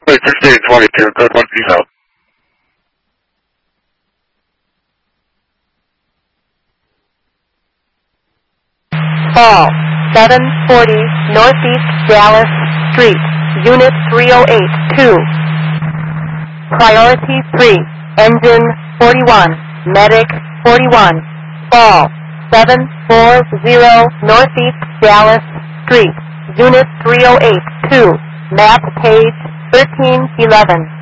Wait, 5822, good one, peace out. Fall, 740 Northeast Dallas Street, Unit 308-2. Priority 3, Engine 41, Medic 41. Fall, 740 Northeast Dallas Street, Unit 308-2. Map page 1311.